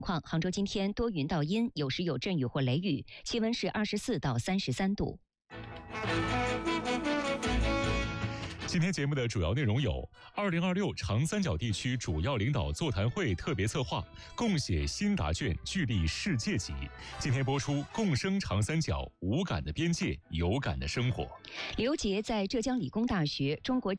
况，杭州今天多云到阴，有时有阵雨或雷雨，气温是24到33度。 今天节目的主要内容有：2026长三角地区主要领导座谈会特别策划，共写新答卷，聚力世界级。今天播出《共生长三角：无感的边界，有感的生活》。 刘杰在浙江理工大学中国